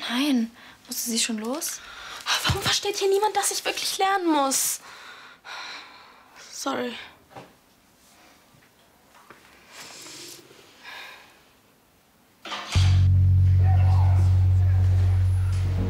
Nein. Musste sie schon los? Warum versteht hier niemand, dass ich wirklich lernen muss? Sorry.